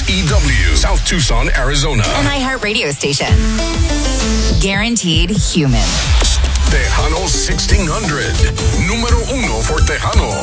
KTEW, South Tucson, Arizona. An iHeart radio station. Guaranteed human. Tejano 1600. Número 1 for Tejano.